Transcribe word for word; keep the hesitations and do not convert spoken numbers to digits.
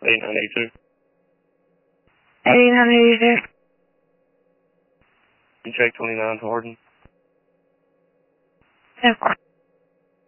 eight nine eight two. eight nine eight two. You check twenty-nine to Hardin. Of course.